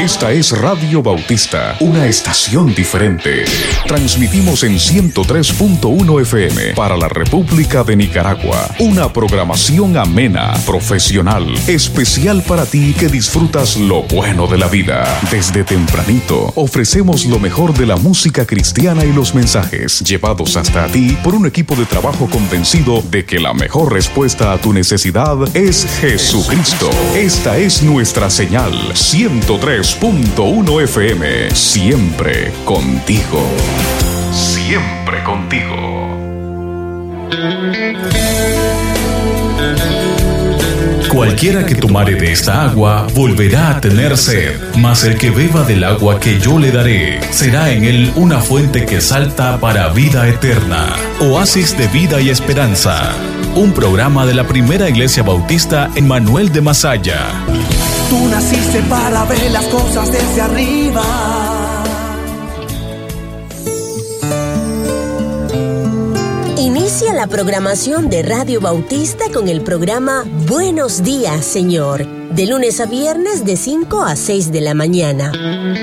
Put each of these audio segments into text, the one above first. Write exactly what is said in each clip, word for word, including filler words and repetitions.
Esta es Radio Bautista, una estación diferente. Transmitimos en ciento tres punto uno F M para la República de Nicaragua. Una programación amena, profesional, especial para ti que disfrutas lo bueno de la vida. Desde tempranito ofrecemos lo mejor de la música cristiana y los mensajes llevados hasta ti por un equipo de trabajo convencido de que la mejor respuesta a tu necesidad es Jesucristo. Esta es nuestra señal, ciento tres punto uno F M, siempre contigo. Siempre contigo. Cualquiera que tomare de esta agua volverá a tener sed, mas el que beba del agua que yo le daré, será en él una fuente que salta para vida eterna. Oasis de vida y esperanza. Un programa de la Primera Iglesia Bautista en Manuel de Masaya. Tú naciste para ver las cosas desde arriba. Inicia la programación de Radio Bautista con el programa Buenos Días, Señor, de lunes a viernes de cinco a seis de la mañana.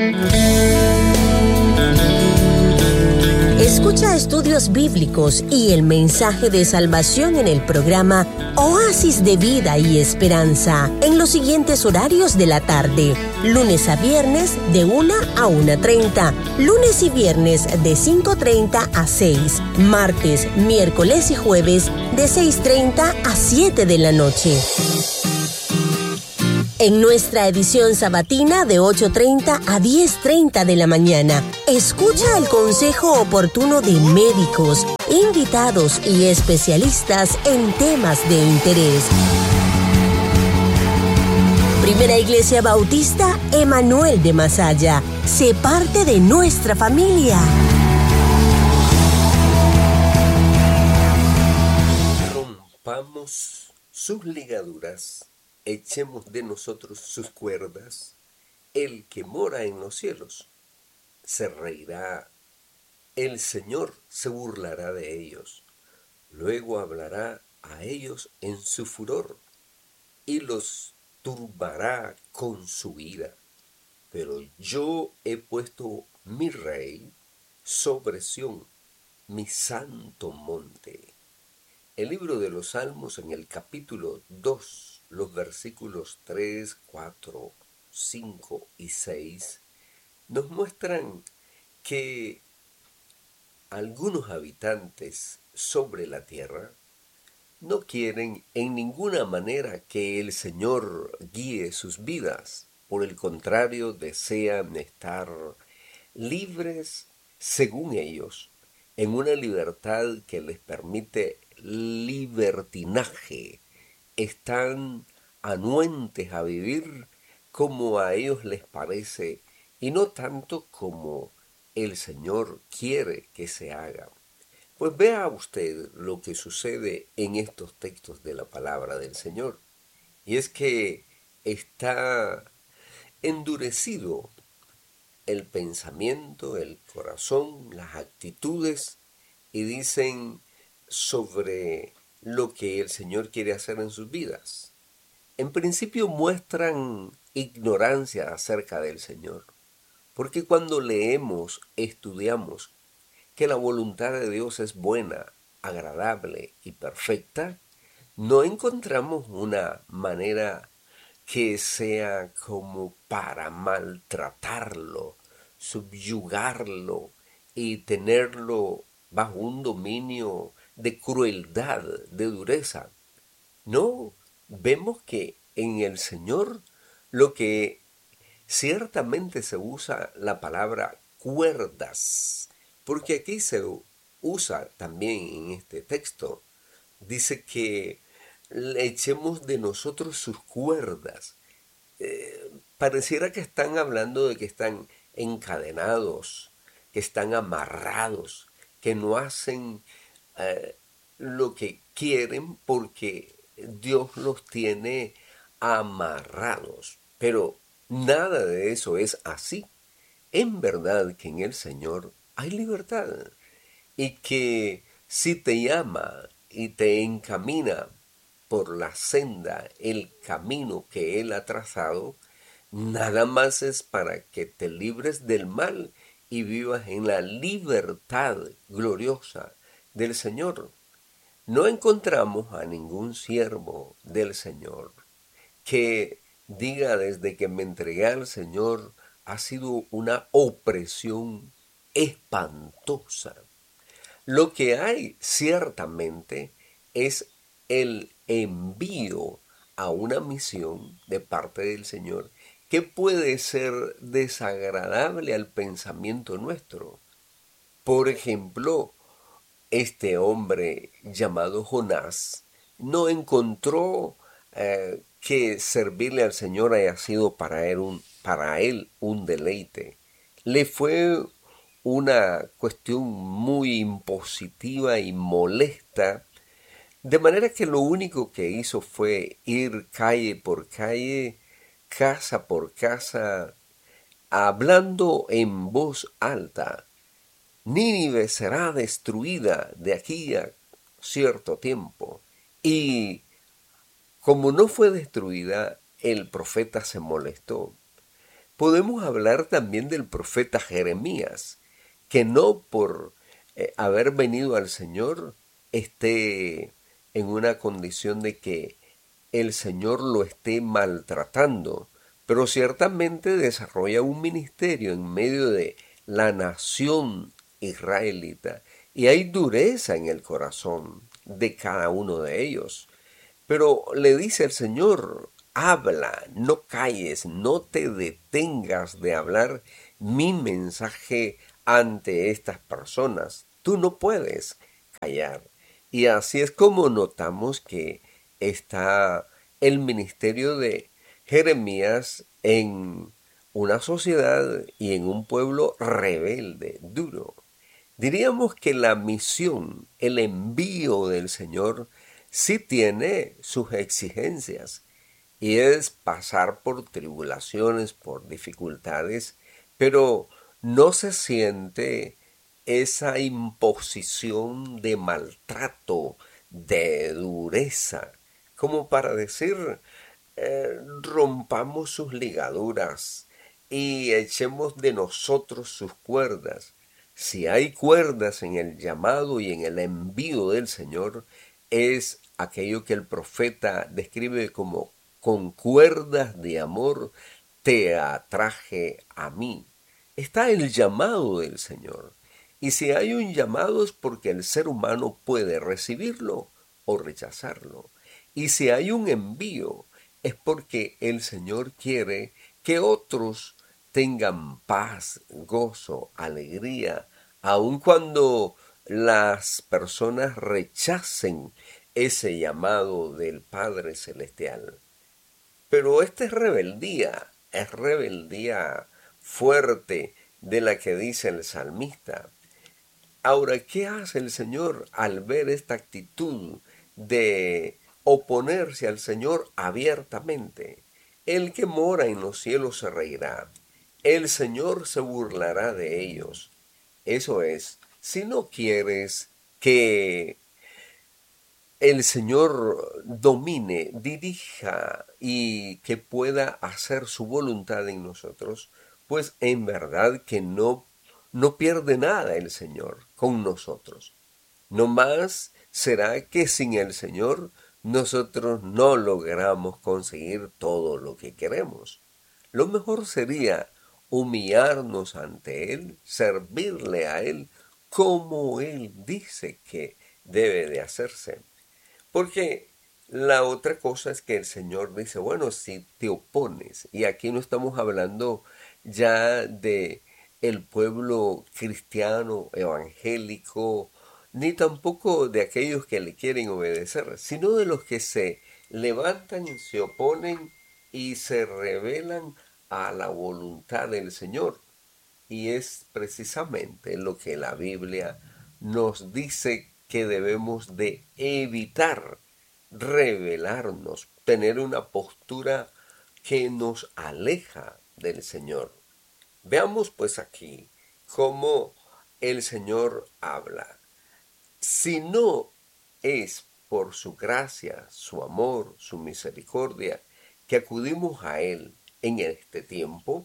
Escucha estudios bíblicos y el mensaje de salvación en el programa Oasis de Vida y Esperanza en los siguientes horarios de la tarde: lunes a viernes de una a una treinta, lunes y viernes de cinco treinta a seis, martes, miércoles y jueves de seis treinta a siete de la noche. En nuestra edición sabatina de ocho treinta a diez treinta de la mañana, escucha el consejo oportuno de médicos, invitados y especialistas en temas de interés. Primera Iglesia Bautista Emanuel de Masaya, sé parte de nuestra familia. Rompamos sus ligaduras. Echemos de nosotros sus cuerdas. El que mora en los cielos se reirá. El Señor se burlará de ellos. Luego hablará a ellos en su furor y los turbará con su ira. Pero yo he puesto mi rey sobre Sión, mi santo monte. El libro de los Salmos, en el capítulo dos, los versículos tres, cuatro, cinco y seis, nos muestran que algunos habitantes sobre la tierra no quieren en ninguna manera que el Señor guíe sus vidas. Por el contrario, desean estar libres, según ellos, en una libertad que les permite libertinaje. Están anuentes a vivir como a ellos les parece y no tanto como el Señor quiere que se haga. Pues vea usted lo que sucede en estos textos de la palabra del Señor. Y es que está endurecido el pensamiento, el corazón, las actitudes, y dicen sobre lo que el Señor quiere hacer en sus vidas. En principio muestran ignorancia acerca del Señor, porque cuando leemos, estudiamos que la voluntad de Dios es buena, agradable y perfecta, no encontramos una manera que sea como para maltratarlo, subyugarlo y tenerlo bajo un dominio de crueldad, de dureza. No, vemos que en el Señor lo que ciertamente se usa la palabra cuerdas, porque aquí se usa también en este texto, dice que le echemos de nosotros sus cuerdas. Eh, pareciera que están hablando de que están encadenados, que están amarrados, que no hacen eh, lo que quieren porque Dios los tiene amarrados. Pero nada de eso es así. En verdad que en el Señor hay libertad y que si te llama y te encamina por la senda, el camino que Él ha trazado, nada más es para que te libres del mal y vivas en la libertad gloriosa del Señor. No encontramos a ningún siervo del Señor que diga desde que me entregué al Señor ha sido una opresión espantosa. Lo que hay ciertamente es el envío a una misión de parte del Señor que puede ser desagradable al pensamiento nuestro. Por ejemplo, este hombre llamado Jonás no encontró eh, que servirle al Señor haya sido para él, un, para él un deleite. Le fue una cuestión muy impositiva y molesta, de manera que lo único que hizo fue ir calle por calle, casa por casa, hablando en voz alta. Nínive será destruida de aquí a cierto tiempo. Y como no fue destruida, el profeta se molestó. Podemos hablar también del profeta Jeremías, que no por eh, haber venido al Señor esté en una condición de que el Señor lo esté maltratando, pero ciertamente desarrolla un ministerio en medio de la nación israelita y hay dureza en el corazón de cada uno de ellos. Pero le dice el Señor, habla, no calles, no te detengas de hablar mi mensaje ante estas personas. Tú no puedes callar. Y así es como notamos que está el ministerio de Jeremías en una sociedad y en un pueblo rebelde, duro. Diríamos que la misión, el envío del Señor, sí tiene sus exigencias y es pasar por tribulaciones, por dificultades, pero no se siente esa imposición de maltrato, de dureza, como para decir, eh, rompamos sus ligaduras y echemos de nosotros sus cuerdas. Si hay cuerdas en el llamado y en el envío del Señor, es aquello que el profeta describe como con cuerdas de amor te atraje a mí. Está el llamado del Señor. Y si hay un llamado es porque el ser humano puede recibirlo o rechazarlo. Y si hay un envío es porque el Señor quiere que otros tengan paz, gozo, alegría, aun cuando las personas rechacen ese llamado del Padre Celestial. Pero esta es rebeldía, es rebeldía fuerte de la que dice el salmista. Ahora, ¿qué hace el Señor al ver esta actitud de oponerse al Señor abiertamente? El que mora en los cielos se reirá. El Señor se burlará de ellos. Eso es, si no quieres que el Señor domine, dirija y que pueda hacer su voluntad en nosotros, pues en verdad que no, no pierde nada el Señor con nosotros. No más será que sin el Señor nosotros no logramos conseguir todo lo que queremos. Lo mejor sería humillarnos ante Él, servirle a Él como Él dice que debe de hacerse. Porque la otra cosa es que el Señor dice, bueno, si te opones, y aquí no estamos hablando ya de el pueblo cristiano, evangélico, ni tampoco de aquellos que le quieren obedecer, sino de los que se levantan, se oponen y se rebelan a la voluntad del Señor. Y es precisamente lo que la Biblia nos dice que debemos de evitar, rebelarnos, tener una postura que nos aleja del Señor. Veamos pues aquí cómo el Señor habla. Si no es por su gracia, su amor, su misericordia, que acudimos a Él en este tiempo,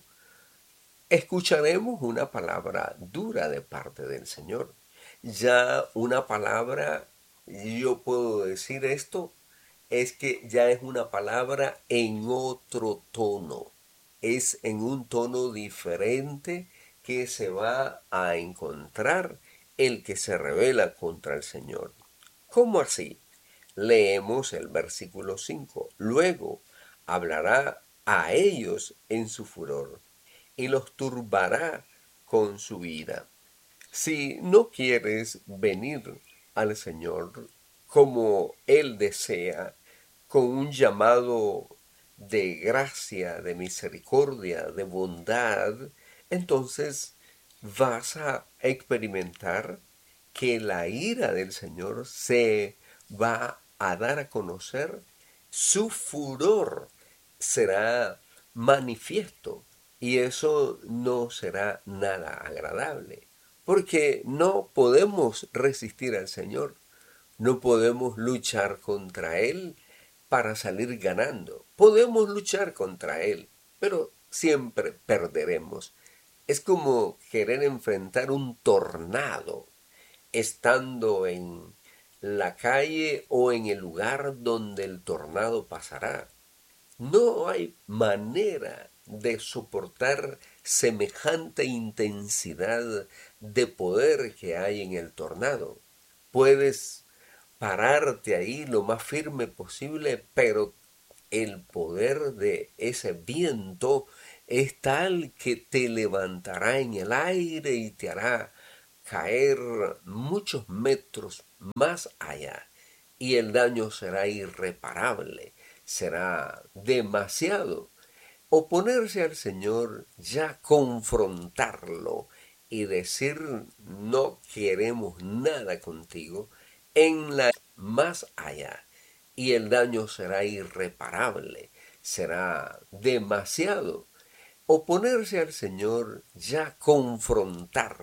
escucharemos una palabra dura de parte del Señor. Ya una palabra, yo puedo decir esto, es que ya es una palabra en otro tono. Es en un tono diferente que se va a encontrar el que se rebela contra el Señor. ¿Cómo así? Leemos el versículo cinco. Luego hablará a ellos en su furor y los turbará con su vida. Si no quieres venir al Señor como Él desea, con un llamado de gracia, de misericordia, de bondad, entonces vas a experimentar que la ira del Señor se va a dar a conocer, su furor será manifiesto y eso no será nada agradable, porque no podemos resistir al Señor, no podemos luchar contra Él para salir ganando. Podemos luchar contra Él, pero siempre perderemos. Es como querer enfrentar un tornado estando en la calle o en el lugar donde el tornado pasará. No hay manera de soportar semejante intensidad de poder que hay en el tornado. Puedes pararte ahí lo más firme posible, pero el poder de ese viento es tal que te levantará en el aire y te hará caer muchos metros más allá, y el daño será irreparable, será demasiado. Oponerse al Señor, ya confrontarlo y decir no queremos nada contigo, en la más allá, y el daño será irreparable, será demasiado. Oponerse al Señor, ya confrontarlo